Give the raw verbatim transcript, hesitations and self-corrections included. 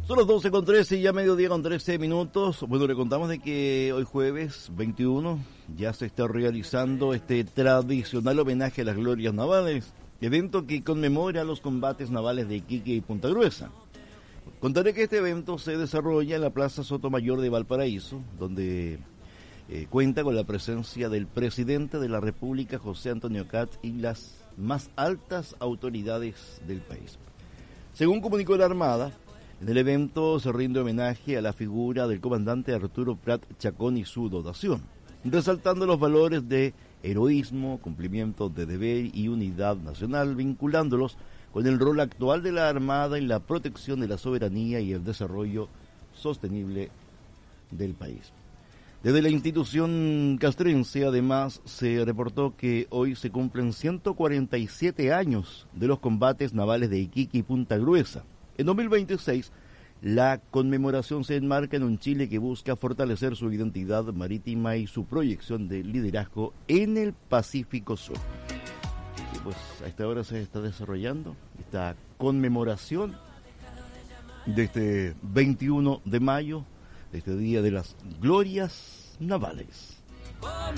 Son las doce con trece y ya mediodía con trece minutos. Bueno, le contamos de que hoy jueves veintiuno ya se está realizando este tradicional homenaje a las glorias navales, evento que conmemora los combates navales de Iquique y Punta Gruesa. Contaré que este evento se desarrolla en la Plaza Sotomayor de Valparaíso, donde eh, cuenta con la presencia del presidente de la República, José Antonio Kast, y las más altas autoridades del país. Según comunicó la Armada, en el evento se rinde homenaje a la figura del comandante Arturo Prat Chacón y su dotación, resaltando los valores de heroísmo, cumplimiento de deber y unidad nacional, vinculándolos con el rol actual de la Armada en la protección de la soberanía y el desarrollo sostenible del país. Desde la institución castrense, además, se reportó que hoy se cumplen ciento cuarenta y siete años de los combates navales de Iquique y Punta Gruesa. En dos mil veintiséis, la conmemoración se enmarca en un Chile que busca fortalecer su identidad marítima y su proyección de liderazgo en el Pacífico Sur. Y pues a esta hora se está desarrollando esta conmemoración de este veintiuno de mayo, de este Día de las Glorias Navales.